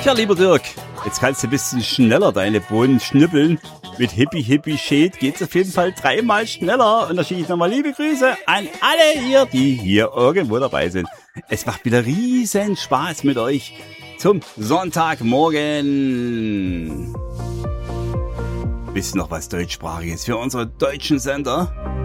Ja, lieber Dirk, jetzt kannst du ein bisschen schneller deine Bohnen schnippeln. Mit Hippie Hippie Shade geht's auf jeden Fall 3-mal schneller. Und da schicke ich nochmal liebe Grüße an alle ihr, die hier irgendwo dabei sind. Es macht wieder riesen Spaß mit euch zum Sonntagmorgen. Wisst ihr noch was Deutschsprachiges für unsere deutschen Sender?